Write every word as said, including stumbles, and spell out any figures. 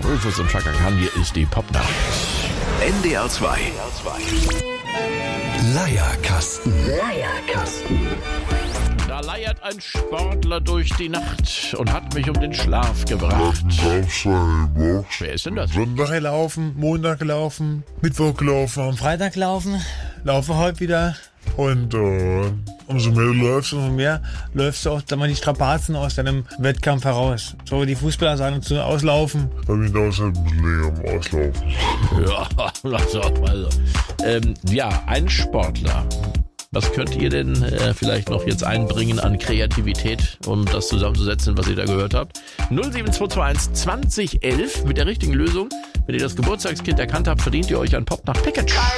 Rufus und Chaka Khan, hier ist die Popnacht. N D R zwei. Leierkasten. Leierkasten. Da leiert ein Sportler durch die Nacht und hat mich um den Schlaf gebracht. Wer ist denn das? Sonntag gelaufen, Montag gelaufen, Mittwoch gelaufen, am Freitag gelaufen, laufe heute wieder. Und äh, umso mehr du läufst, umso mehr läufst du auch dann mal die Strapazen aus deinem Wettkampf heraus. So wie die Fußballer sagen zu auslaufen. Da bin ich da auch ein bisschen länger am Auslaufen. Ja, lass auch mal so. Ähm, ja, ein Sportler. Was könnt ihr denn äh, vielleicht noch jetzt einbringen an Kreativität, um das zusammenzusetzen, was ihr da gehört habt? null sieben zwei zwei eins zwanzig elf mit der richtigen Lösung. Wenn ihr das Geburtstagskind erkannt habt, verdient ihr euch ein Popnacht-Package.